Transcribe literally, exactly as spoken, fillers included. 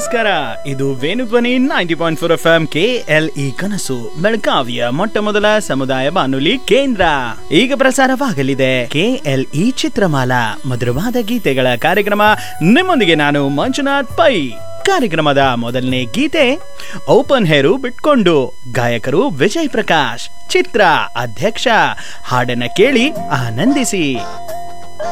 ನಮಸ್ಕಾರ. ಇದು Venudhwani ninety point four F M K L E ಕನಸು ಬೆಳಗಾವಿಯ ಮೊಟ್ಟ ಮೊದಲ ಸಮುದಾಯ ಬಾನುಲಿ ಕೇಂದ್ರ. ಈಗ ಪ್ರಸಾರವಾಗಲಿದೆ ಕೆ ಎಲ್ ಇ ಚಿತ್ರಮಾಲಾ ಮಧುರವಾದ ಗೀತೆಗಳ ಕಾರ್ಯಕ್ರಮ. ನಿಮ್ಮೊಂದಿಗೆ ನಾನು ಮಂಜುನಾಥ್ ಪೈ. ಕಾರ್ಯಕ್ರಮದ ಮೊದಲನೇ ಗೀತೆ ಓಪನ್ ಹೇರು ಬಿಟ್ಕೊಂಡು, ಗಾಯಕರು ವಿಜಯ್ ಪ್ರಕಾಶ್, ಚಿತ್ರ ಅಧ್ಯಕ್ಷ. ಹಾಡನ್ನ ಕೇಳಿ ಆನಂದಿಸಿ.